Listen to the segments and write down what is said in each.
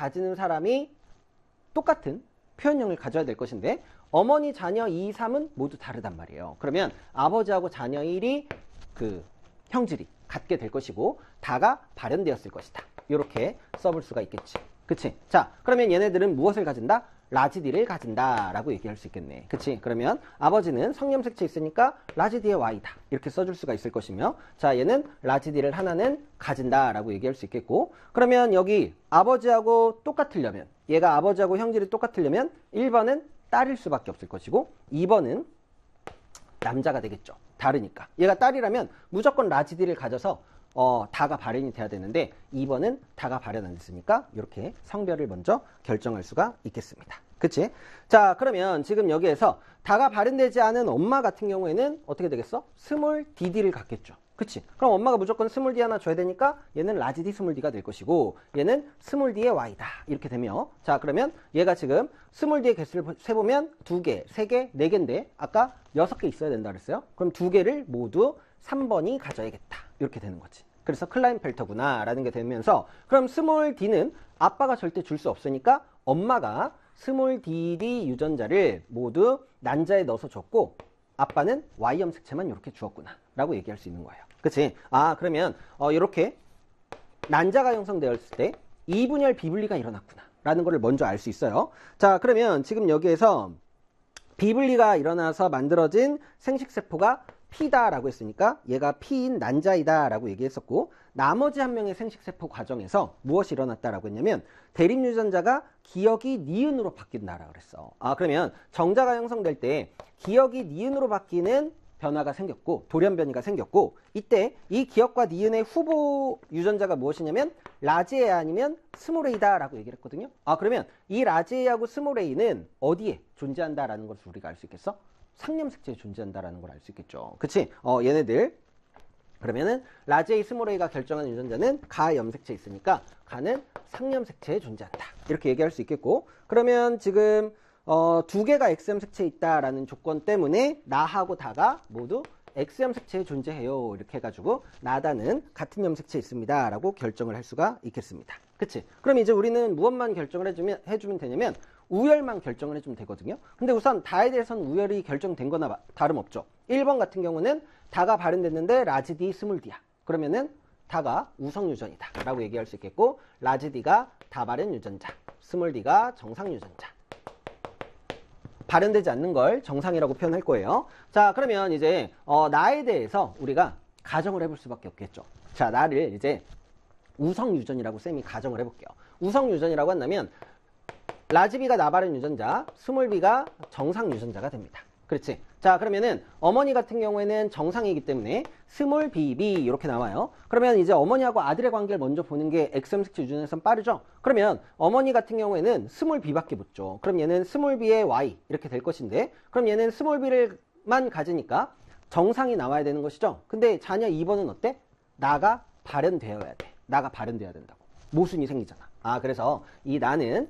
가지는 사람이 똑같은 표현형을 가져야 될 것인데 어머니, 자녀 2, 3은 모두 다르단 말이에요. 그러면 아버지하고 자녀 1이 그 형질이 같게 될 것이고 다가 발현되었을 것이다. 이렇게 써볼 수가 있겠지. 그치? 자, 그러면 얘네들은 무엇을 가진다? 라지 D를 가진다 라고 얘기할 수 있겠네. 그치? 그러면 아버지는 성염색체 있으니까 라지 D의 Y다 이렇게 써줄 수가 있을 것이며, 자, 얘는 라지 D를 하나는 가진다 라고 얘기할 수 있겠고, 그러면 여기 아버지하고 똑같으려면, 얘가 아버지하고 형질이 똑같으려면 1번은 딸일 수밖에 없을 것이고 2번은 남자가 되겠죠. 다르니까. 얘가 딸이라면 무조건 라지 D를 가져서 다가 발현이 돼야 되는데 2번은 다가 발현 안 됐으니까 이렇게 성별을 먼저 결정할 수가 있겠습니다. 그치? 자, 그러면 지금 여기에서 다가 발현되지 않은 엄마 같은 경우에는 어떻게 되겠어? 스몰 dd를 갖겠죠. 그치? 그럼 엄마가 무조건 스몰 d 하나 줘야 되니까 얘는 라지 d 스몰 d가 될 것이고 얘는 스몰 d의 y다 이렇게 되며, 자, 그러면 얘가 지금 스몰 d의 개수를 세보면 2개, 3개, 4개인데 아까 6개 있어야 된다 그랬어요. 그럼 2개를 모두 3번이 가져야겠다 이렇게 되는 거지. 그래서 클라인펠터구나 라는 게 되면서, 그럼 스몰 d는 아빠가 절대 줄 수 없으니까 엄마가 스몰 dd 유전자를 모두 난자에 넣어서 줬고 아빠는 Y염색체만 이렇게 주었구나 라고 얘기할 수 있는 거예요. 그치? 아, 그러면 이렇게 난자가 형성되었을 때 이분열 비분리가 일어났구나 라는 거를 먼저 알 수 있어요. 자, 그러면 지금 여기에서 비분리가 일어나서 만들어진 생식세포가 P다 라고 했으니까 얘가 P인 난자이다 라고 얘기했었고, 나머지 한 명의 생식세포 과정에서 무엇이 일어났다 라고 했냐면 대립유전자가 기억이 니은으로 바뀐다 라고 그랬어. 아, 그러면 정자가 형성될 때 기억이 니은으로 바뀌는 변화가 생겼고 돌연변이가 생겼고, 이때 이 기억과 니은의 후보 유전자가 무엇이냐면 라지 A 아니면 스몰 A다 라고 얘기를 했거든요. 아, 그러면 이 라지 A하고 스몰 A는 어디에 존재한다 라는 것을 우리가 알 수 있겠어? 상염색체에 존재한다라는 걸 알 수 있겠죠. 그치? 얘네들 그러면은 라지 A, 스몰 A가 결정하는 유전자는 가염색체에 있으니까 가는 상염색체에 존재한다 이렇게 얘기할 수 있겠고, 그러면 지금 2개가 X염색체에 있다라는 조건 때문에 나하고 다가 모두 X염색체에 존재해요 이렇게 해가지고 나다는 같은 염색체에 있습니다 라고 결정을 할 수가 있겠습니다. 그치? 그럼 이제 우리는 무엇만 결정을 해주면 되냐면 우열만 결정을 해주면 되거든요. 근데 우선 다에 대해서는 우열이 결정된 거나 다름없죠. 1번 같은 경우는 다가 발현됐는데 라지 D 스몰 D야. 그러면은 다가 우성 유전이다 라고 얘기할 수 있겠고, 라지 D가 다 발현 유전자, 스몰 D가 정상 유전자. 발현되지 않는 걸 정상이라고 표현할 거예요. 자, 그러면 이제 나에 대해서 우리가 가정을 해볼 수밖에 없겠죠. 자, 나를 이제 우성 유전이라고 쌤이 가정을 해볼게요. 우성 유전이라고 한다면 라지 B가 나발현 유전자, 스몰 B가 정상 유전자가 됩니다. 그렇지? 자, 그러면은 어머니 같은 경우에는 정상이기 때문에 스몰 BB 이렇게 나와요. 그러면 이제 어머니하고 아들의 관계를 먼저 보는 게 X염색체 유전에선 빠르죠? 그러면 어머니 같은 경우에는 스몰 B밖에 못 줘. 그럼 얘는 스몰 B의 Y 이렇게 될 것인데, 그럼 얘는 스몰 B를만 가지니까 정상이 나와야 되는 것이죠? 근데 자녀 2번은 어때? 나가 발현되어야 돼. 나가 발현돼야 된다고. 모순이 생기잖아. 아, 그래서 이 나는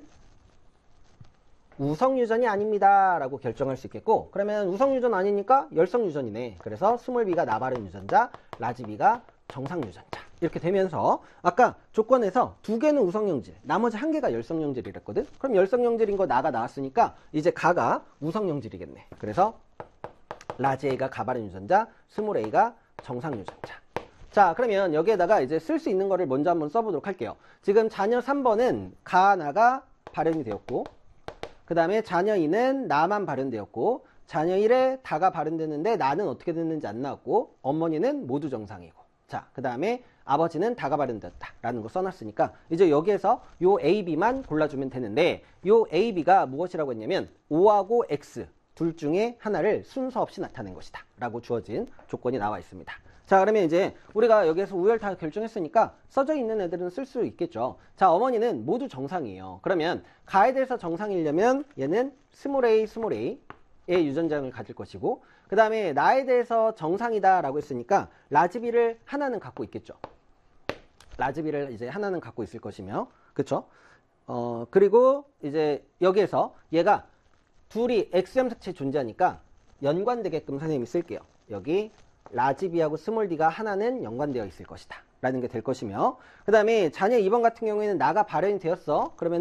우성유전이 아닙니다 라고 결정할 수 있겠고, 그러면 우성유전 아니니까 열성유전이네. 그래서 스몰 B가 나발현 유전자, 라지 B가 정상 유전자 이렇게 되면서 아까 조건에서 2개는 우성영질, 나머지 1개가 열성영질이랬거든. 그럼 열성영질인 거 나가 나왔으니까 이제 가가 우성영질이겠네. 그래서 라지 A가 가발현 유전자, 스몰 A가 정상 유전자. 자, 그러면 여기에다가 이제 쓸 수 있는 거를 먼저 한번 써보도록 할게요. 지금 자녀 3번은 가, 나가 발현이 되었고, 그 다음에 자녀 2는 나만 발현되었고, 자녀 1에 다가 발현됐는데 나는 어떻게 됐는지 안 나왔고, 어머니는 모두 정상이고, 자, 그 다음에 아버지는 다가 발현되었다 라는 거 써놨으니까 이제 여기에서 요 A, B만 골라주면 되는데, 요 A, B가 무엇이라고 했냐면 O하고 X 둘 중에 하나를 순서 없이 나타낸 것이다 라고 주어진 조건이 나와 있습니다. 자, 그러면 이제 우리가 여기에서 우열 다 결정했으니까 써져 있는 애들은 쓸 수 있겠죠. 자, 어머니는 모두 정상이에요. 그러면 가에 대해서 정상이려면 얘는 스몰 A, 스몰 A의 유전자를 가질 것이고, 그 다음에 나에 대해서 정상이다 라고 했으니까 라지 B를 하나는 갖고 있겠죠. 라지 B를 이제 하나는 갖고 있을 것이며, 그쵸? 그리고 이제 여기에서 얘가 둘이 X염색체 존재하니까 연관되게끔 선생님이 쓸게요. 여기 라지 B하고 스몰 D가 하나는 연관되어 있을 것이다 라는 게 될 것이며, 그 다음에 자녀 2번 같은 경우에는 나가 발현이 되었어. 그러면